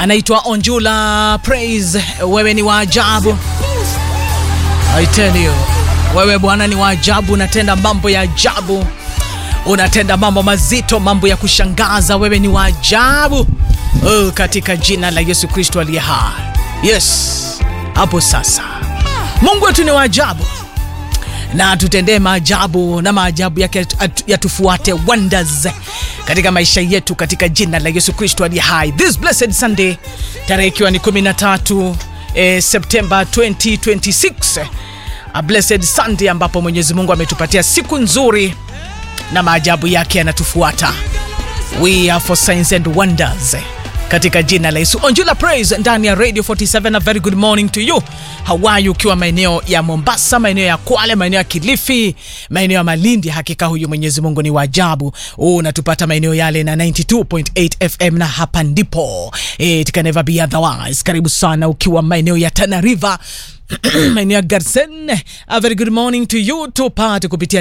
anaitwa Onjula Praise. Wewe ni wa ajabu, I tell you. Wewe Bwana ni wa ajabu, unatenda mambo ya ajabu, unatenda mambo mazito, mambo ya kushangaza. Wewe ni wa ajabu, katika jina la Yesu Kristo aliye hai. Yes, hapo sasa Mungu wetu ni wa ajabu, na tutendee maajabu, na maajabu yake yatufuate, wonders katika maisha yetu, katika jina la Yesu Kristo aliye hai. This blessed Sunday, tarehe ikiwa ni 13 September 2026, a blessed Sunday ambapo Mwenyezi Mungu ametupatia siku nzuri na maajabu yake yanatufuata. We are for signs and wonders katika jina la Yesu. Onjula Praise ndani ya Radio 47. A very good morning to you. How are you? Ukiwa maeneo ya Mombasa, maeneo ya Kwale, maeneo ya Kilifi, maeneo ya Malindi, hakika huyu Mwenyezi Mungu ni wa ajabu. Unatupata maeneo yale na 92.8 FM, na hapa ndipo it can never be otherwise. Karibu sana ukiwa maeneo ya Tana River, maeneo ya Garsen. A very good morning to you. Tupate kupitia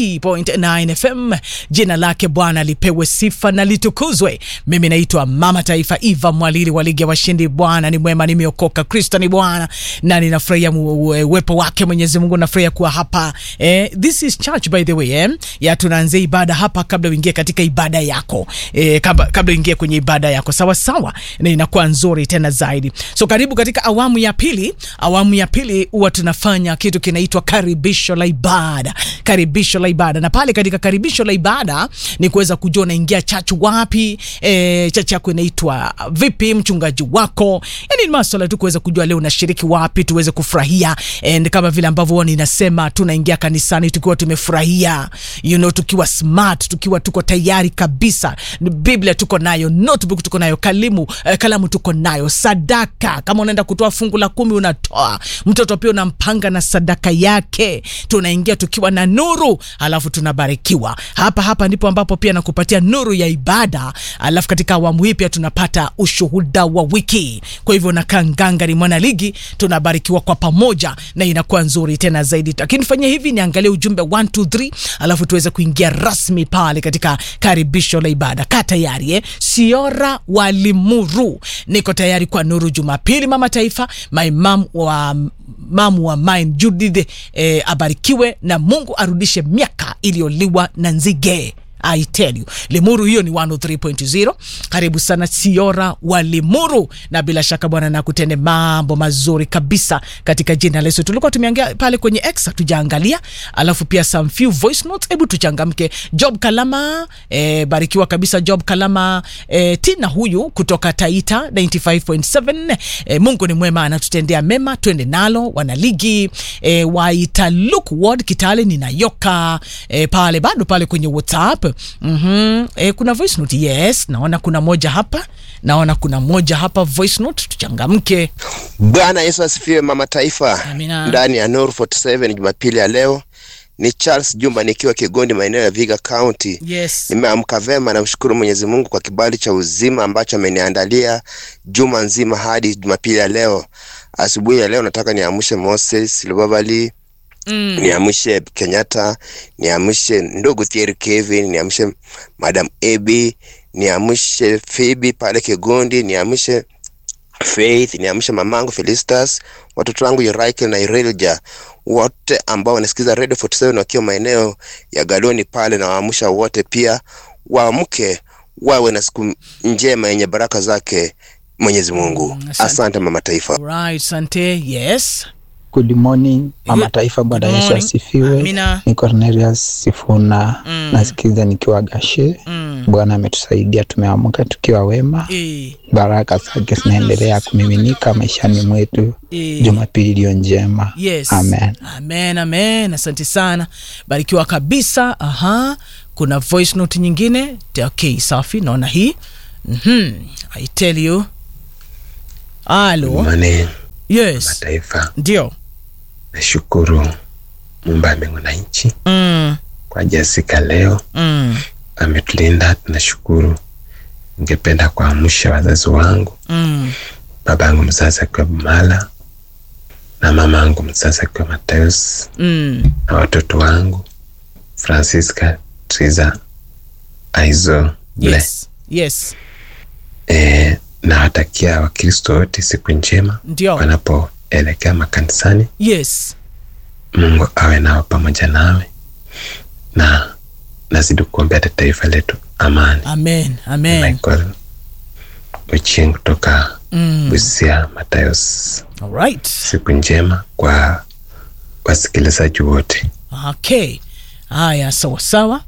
90.9 FM. Jina lake Bwana lipewe sifa na litukuzwe. Mimi naitwa Mama Taifa Eva Mwalili wa Ligi ya Washindi. Bwana ni mwema, nimeokoka, Kristo ni Bwana, na ninafurahia uwepo wake Mwenyezi Mungu. Nafurahia kuwa hapa. This is church by the way. Ya tunaanza ibada hapa kabla uingie katika ibada yako. Kabla uingie kwenye ibada yako. Sawa sawa. Na inakuwa nzuri tena zaidi. So karibu katika awamu ya pili. Awamu ya pili huwa tunafanya kitu kinaitwa karibisho la ibada. Karibisho la ibada. Na pale katika karibisho la ibada ni kuweza kujua unaingia church wapi, church yako inaitwa vipi, mchungaji wako. Yaani ni masuala tu kuweza kujua leo unashiriki wapi, tuweze kufurahia. And kama vile ambavyo huwa ninasema, tunaingia kanisani tukiwa tumefurahia, tukiwa smart, tukiwa tuko tayari kabisa. Biblia tuko nayo, notebook tuko nayo, kalamu tuko nayo, sadaka. Kama unaenda kutoa fungu la 10 unatoa. Mtoto pia unampanga na sadaka yake. Tunaingia tukiwa na nuru, alafu tunabarikiwa. Hapa ndipo ambapo pia nakupatia nuru ya ibada. Alafu katika awamu hii pia tunapata ushuhuda wa wiki. Kwa hivyo na kangangari mwana ligi, tunabarikiwa kwa pamoja na inakuwa nzuri tena zaidi. Lakini fanya hivi, niangalie ujumbe 1 2 3, alafu tuweze kuingia rasmi pale katika karibisho la ibada. Kaa tayari Siora wa Limuru. Niko tayari kwa nuru Jumapili. Mama Taifa, my mom wa mine Judith, abarikiwe na Mungu arudishe miaka iliyoliwa na nzige. I tell you, Limuru hiyo ni 103.0. Karibu sana Siora wa Limuru, na bila shaka Bwana na kutende mambo mazuri kabisa katika jina la Yesu. Tulikuwa tumeangalia pale kwenye X, tujaangalia, alafu pia some few voice notes. Hebu tuchangamke. Job Kalama, barikiwa kabisa Job Kalama. Tina huyu kutoka Taita 95.7. Mungu ni mwema, anatutendea mema, twende nalo wanaligi. Waita Luke Ward Kitale ninayoka pale bado pale kwenye WhatsApp. Kuna voice note. Yes, naona kuna moja hapa voice note. Tuchangamke. Bwana Yesu asifiwe. Mama Taifa, ndani ya Nuru 47 Jumapili ya leo. Ni Charles Jumba nikiwa Kigondi, maeneo ya Viga County. Yes. Nimeamka vema na mshukuru Mwenyezi Mungu kwa kibali cha uzima ambacho ameniandalia juma nzima hadi Jumapili ya leo. Asubuhi ya leo nataka niamshe Moses Lubabali, niamshe Kenyatta, niamshe ndugu Thierry Kevin, niamshe Madam Ebi, niamshe Phoebe pale Kigondi, niamshe Faith, niamshe mamangu Felistas, watoto wangu Yuraike na Irelja, wote ambao wanasikiza Radio 47 wakiwa maeneo ya Galoni pale, na waamsha wote pia waamke wawe na siku njema yenye baraka zake Mwenyezi Mungu. Asante Mama Taifa. Right, asante. Yes. Good morning Mama Taifa, Bwana Yesu asifiwe. Ni Cornelius Sifuna, nasikiza nikiwa Gashe. Bwana ametusaidia, tumeamka tukiwa wema. Baraka zake zinaendelea kumiminika maishani mwetu. Jumapili iliyo njema. Yes. Amen. Amen, amen. Asante sana. Barikiwa kabisa. Kuna voice note nyingine. Okay, safi, naona hii. I tell you. Hello. Mane. Yes. Mataifa. Ndio. Nashukuru Muumba mbingu na nchi. Kwa Jessica leo. Ametulinda, tunashukuru. Ningependa kuamsha wazazi wangu. Babangu mzazi akiwa Bumala, na mamangu mzazi akiwa Mateus. Na watoto wangu Francisca, Triza, Aizo, Yes. Yes. nawatakia Wakristo wote siku njema wanapoelekea makanisani. Yes. Mungu awe nao pamoja nawe, na nazidi kuombea taifa letu amani. Amen. Amen. Michael Ochieng kutoka Busia Matayos. All right. Siku njema kwa wasikilizaji wote. Okay. Haya, sawa.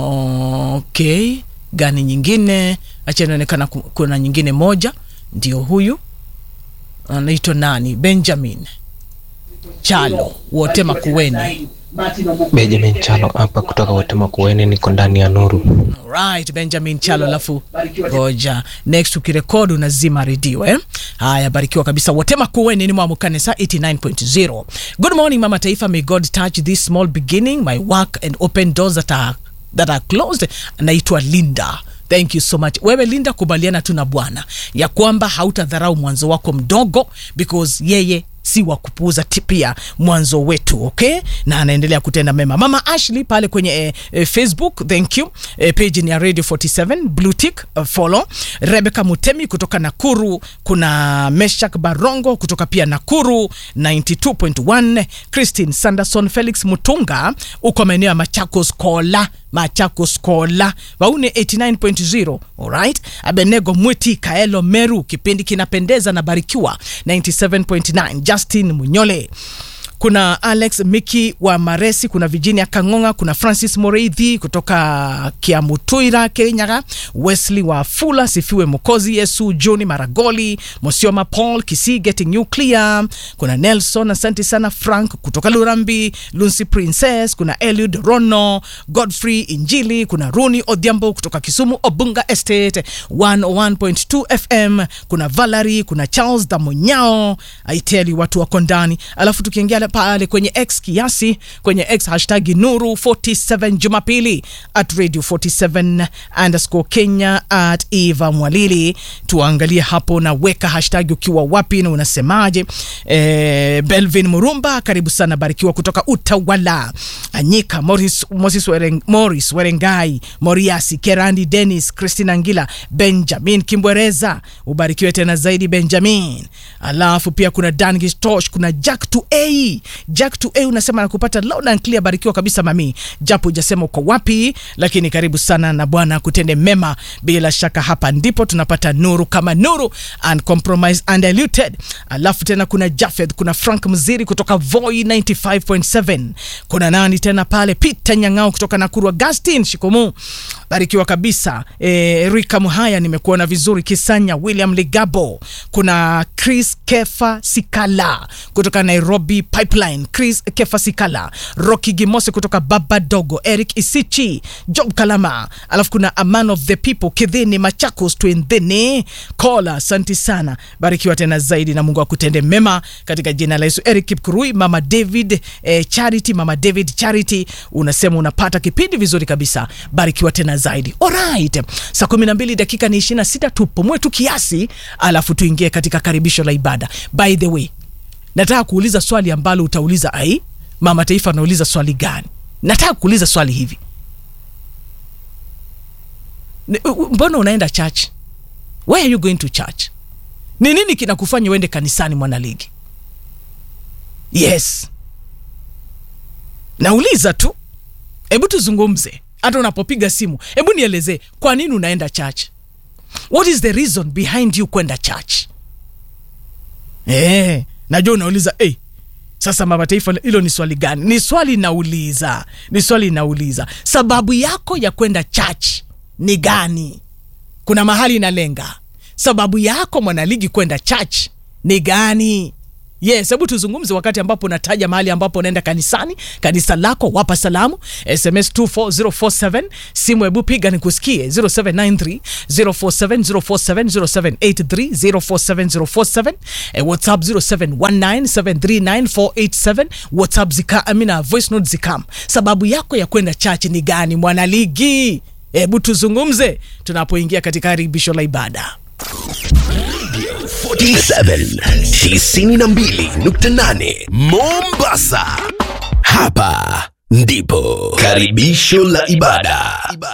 Okay. Gani nyingine? Acha inaonekana kuna nyingine moja. Ndio huyu. Anaitwa nani? Benjamin Chalo, wote Makueni. Benjamin Chalo hapa kutoka wote Makueni, niko ndani ya nuru. Right, Benjamin Chalo, alafu goja. Next ukirekodi unazima radio Haya, barikiwa kabisa. Wote Makueni ni mwamukane saa 89.0. Good morning Mama Taifa, may God touch this small beginning, my work and open doors that are closed. Naitwa Linda. Thank you so much. Wewe Linda, kubaliana tu na Bwana ya kwamba hautadharau mwanzo wako mdogo, because yeye si wa kupuuza pia mwanzo wetu, okay? Na anaendelea kutenda mema. Mama Ashley pale kwenye Facebook, thank you. Page ni ya Radio 47 Blue Tick, follow. Rebecca Mutemi kutoka Nakuru, kuna Meshak Barongo kutoka pia Nakuru 92.1, Christine Sanderson, Felix Mutunga uko maeneo ya Machakos Kola waune 89.0. Alright. Abenego Mwiti Kaelo Meru, kipindi kinapendeza na barikiwa 97.9. Justin Munyole, kuna Alex Miki wa Maresi, kuna Virginia Kangonga, kuna Francis Moreithi kutoka Kiamutuira Kenya, Wesley wa Fula, Sifiwe Mokozi Yesu, Johnny Maragoli, Mosioma Paul Kisi Getting Nuclear, kuna Nelson, asante sana Frank kutoka Lurambi, Lucy Princess, kuna Eliud Rono, Godfrey Injili, kuna Runi Odhiambo kutoka Kisumu Obunga Estate 101.2 FM, kuna Valerie, kuna Charles Damonyao, aiteli watu wako ndani. Alafu tukiingia pale kwenye X kiasi, kwenye X hashtag Nuru 47 Jumapili @Radio 47_ Kenya @Eva Mwalili. Tuangalie hapo na weka hashtag ukiwa wapi na unasemaje. Belvin Murumba, karibu sana, barikiwa kutoka Utawala. Anyika Morris Werengai, Moriasi Kerandi, Dennis, Christina Ngila, Benjamin Kimbwereza, ubarikiwe tena zaidi Benjamin. Alafu pia kuna Dan Gistosh, kuna Jack to A unasema nakupata loud and clear, barikiwa kabisa mami, japo hujasema uko wapi, lakini karibu sana na Bwana kutende mema. Bila shaka hapa ndipo tunapata nuru kama nuru, uncompromised, undiluted. Alafu tena kuna Jafeth, kuna Frank Mziri kutoka Voi 95.7, kuna nani tena pale, Peter Nyangao kutoka Nakuru, Augustine Shikomu, barikiwa kabisa. Rika Muhaya, nimekuona vizuri. Kisanya William Ligabo, kuna Chris Kefa Sikala kutoka Nairobi Pipeline, Chris Kefa Sikala, Rocky Gimose kutoka Baba Dogo, Eric Isichi, Job Kalama. Alafu kuna A Man of the People, Kidhini Machakos Twendeni Kola, asante sana, barikiwa tena zaidi na Mungu akutende mema katika jina la Yesu. Eric Kipkurui, Mama David Charity, Mama David Charity, unasema unapata kipindi vizuri kabisa, barikiwa tena zaidi. Alright, saa 12 dakika ni 26, tupumue tu kiasi alafu tuingie katika karibisho la ibada. By the way, nataka kuuliza swali ambalo utauliza Mama Taifa anauliza swali gani? Nataka kuuliza swali hivi. Mbona unaenda church? Why are you going to church? Ni nini kinakufanya uende kanisani mwanaligi? Yes. Nauliza tu. Hebu tuzungumze. Hata unapopiga simu, hebu nieleze kwa nini unaenda church? What is the reason behind you kwenda church? Najua unauliza sasa Mama Taifa, hilo ni swali gani? Ni swali nauliza. Sababu yako ya kwenda church ni gani? Kuna mahali inalenga. Sababu yako mwanaligi kwenda church ni gani? Yes, hebu tuzungumze wakati ambapo nataja mahali ambapo unaenda kanisani, kanisa lako, wapa salamu. SMS 24047, simu hebu piga nikusikie 0793 047 0783 047 WhatsApp 0719739487, WhatsApp voice note zikam. Sababu yako ya kwenda church ni gani mwanaligi? Hebu tuzungumze tunapoingia katika karibisho la ibada. 92.8 Mombasa. Hapa ndipo karibisho la ibada.